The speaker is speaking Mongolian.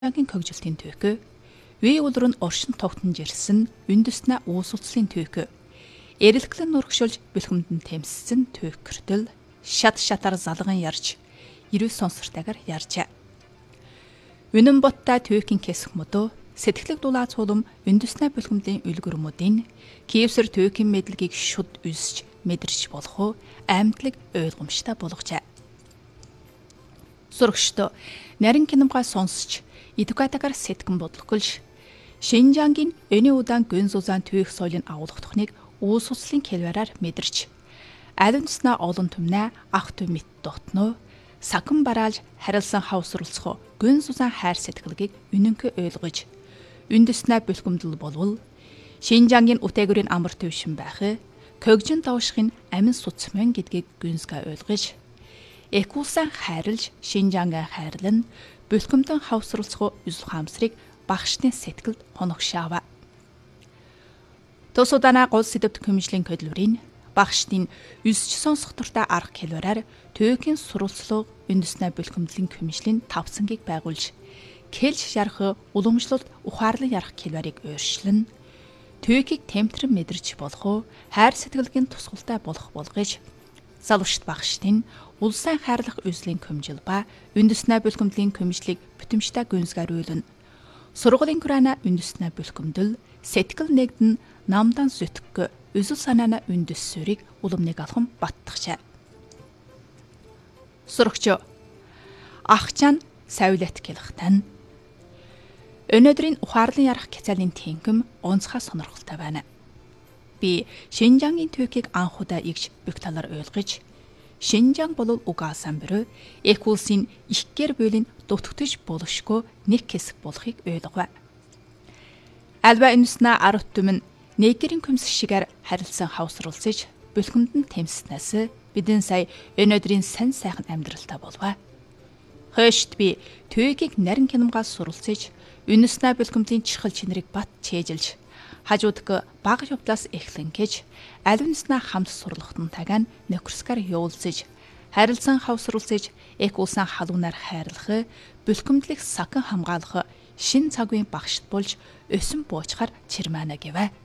Шинжаагийн хөгжилтийн төвхөө, вээ улрын оршин тогтнож ирсэн үндэснэ уусуулцлын төвхөө, эрэлхлэн нурагшуулж бэлхэмдэн тэмссэн төвхөртөл шатар залган ярьж, ирүү сонсортайгаар ярьжээ. Үнэн боттай төвхийн хэсэг мөдөө сэтгэлэг дулаа цуулам үндэснэ бэлхэмдлийн үлгэрмүүдийн Киевсэр төвхийн мэдлэгийг шуд үсж мэдэрч болох уу аймтлаг ойлгомжтой болгожээ. Сурагчдоо нарийн киномгаа сонсч эдукатагаар сэтгэн бодлоголж Шинжаагийн өний удаан гүнзузаан төвх соёлын агуулгах тухныг уусууслын хэлвэрээр мэдэрч алинснаа олон түмнэ ах төв мэт дотноо сакан бараалж харилсан хавсруулцхоо гүнзузаан хайр сэтгэлгийг үнэнхэ ойлгож үндэснэ бэлхэмдэл болвол Шинжаагийн үтээгүрийн амар төвшин байхэ когжин давшихын амин суцмэн гэдгийг гүнзга ойлгож экулсан хайрлж Шинжаагийн хайрлан бэлхэмдэн хавсруулцхоо үзэл хаамсрыг багшны сэтгэлд хоногшаава. Тус удаанаа гол сэдвт көмжлийн хөдөлмөрийн багшдын үсч сонсох туртай арга хэлбэрээр төвхийн сурвалжлага үндэснэ бэлхэмдлийн көмжлийн тавцангийг байгуулж кэлж ярах уламжлалт ухаарлан ярах хэлбэрийг өөрчлөн төвхийг темтрэн мэдэрч болох уу хайр сэтгэлгийн тусгалтай болох болгож залуучт багшдын улсын хайрлах үзлийн көмжил ба үндэснэ бэлхэмдлийн көмжлийг бүтэмжтэй гүнзгийруулна. Сургуулийн хураана үндэснэ бэлхэмдэл сэтгэл нэгдэн намдан зүтгэх үзэл санаана үндэссүрийг уламныг алхам баттгчаа. Сурагч ахчаан савилат гэлхтан өнөөдрийн ухаарлан ярах хязаалын тэнхэм онцгой сонирхолтой байна. Би Шинжаагийн төвхийг анхудаа игж бүх талаар ойлгож Шинжаан болол угаасан бөрөө их улсын ихгэр буйлын дутагдж болохгүй нэг хэсэг болохыг ойлгов. Альва энэснэ 10 түмэн нэгэрийн көмс шигээр харилцан хавсруулсаж бэлхэмдэн тэмснээс бидэн сая өнөөдрийн сайн сайхан амьдралтай болов. Хөөшт би төвхийг нарийн киномгаас суралцаж үнэснэ бэлхэмдлийн чихэл чинэрийг бат чэжилж хажуудаг бага явдлаас эхлэн гэж алинснаа хамт сурлагтан тагаан нөхөрскөр явуулсаж харилцан хавсруулсаж эк улсан халуунаар хайрлах бэлхэмдлэх сакан хамгаалах шин цагийн багшд болж өсөн буучгаар чирмана гэвэ.